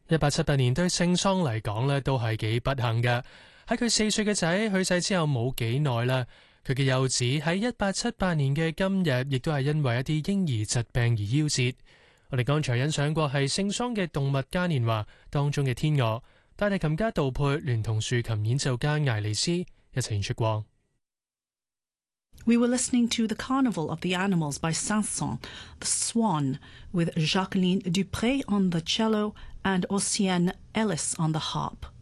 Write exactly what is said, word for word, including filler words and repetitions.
一八七八年對聖桑嚟講咧，都係幾不幸嘅。喺佢四歲嘅仔去世之後冇幾耐啦，佢嘅幼子喺一八七八年嘅今日，亦都係因為一啲嬰兒疾病而夭折。我哋剛才欣賞過係聖桑嘅動物嘉年華當中嘅天鵝，大提琴家杜佩聯同豎琴演奏家艾利斯一齊演出過。 We were listening to The Carnival of the Animals by Saint-Saëns, The Swan, with Jacqueline Dupré on the cello and Ossienne Ellis on the harp.